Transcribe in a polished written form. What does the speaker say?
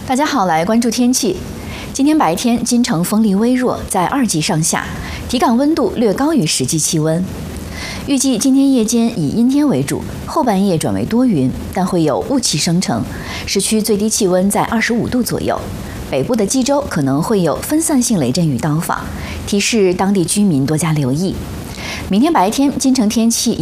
大家好，来关注天气。今天白天，京城风力微弱，在2级上下，体感温度略高于实际气温。预计今天夜间以阴天为主，后半夜转为多云，但会有雾气生成。市区最低气温在25度左右。北部的冀州可能会有分散性雷阵雨到访，提示当地居民多加留意。明天白天，京城天气